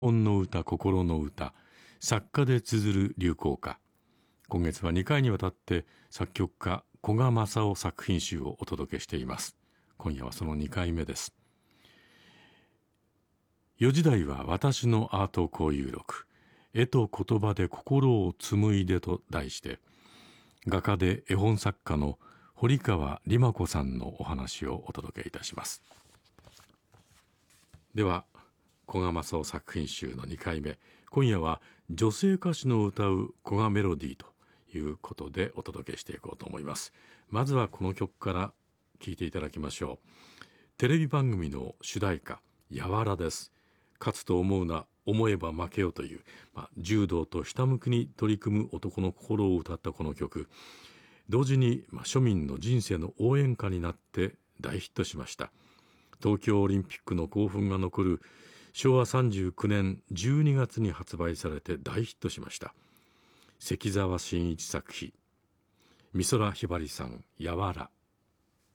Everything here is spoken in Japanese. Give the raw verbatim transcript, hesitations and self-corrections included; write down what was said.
音の歌、心の歌、作家で綴る流行歌。今月はにかいにわたって作曲家古賀正夫作品集をお届けしています。今夜はそのにかいめです。よじ台は私のアート交友録、絵と言葉で心を紡いでと題して、画家で絵本作家の堀川里真子さんのお話をお届けいたします。では古賀正夫作品集のにかいめ、今夜は女性歌手の歌う古賀メロディーということでお届けしていこうと思います。まずはこの曲から聴いていただきましょう。テレビ番組の主題歌、やわらです。勝つと思うな、思えば負けよという、まあ、柔道とひたむきに取り組む男の心を歌ったこの曲、同時に、まあ、庶民の人生の応援歌になって大ヒットしました。東京オリンピックの興奮が残るしょうわさんじゅうきゅうねんじゅうにがつに発売されて大ヒットしました。関澤真一作詞、美空ひばりさん、やわら。